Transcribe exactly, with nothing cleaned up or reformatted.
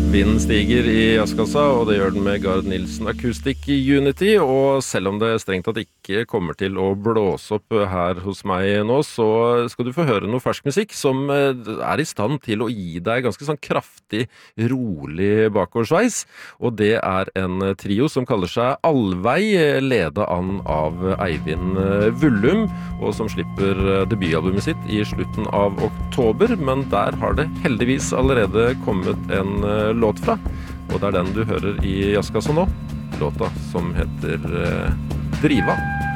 Vinden stiger i Jazzkassa, og det gjør den med Gard Nilsen Acoustic Unity, og selv om det strengt tatt ikke kommer til å blåse opp her hos meg nå, så skal du få høre noe fersk musikk som er i stand til å gi deg ganske sånn kraftig, rolig bakoversveis, og det er en trio som kaller seg Allvei, ledet an av Eivind Vullum, og som slipper debutalbumet sitt i slutten av oktober, men der har det heldigvis allerede kommet en låt fra, og det er den du hører i Jazzkassa nå, låta som heter Driva.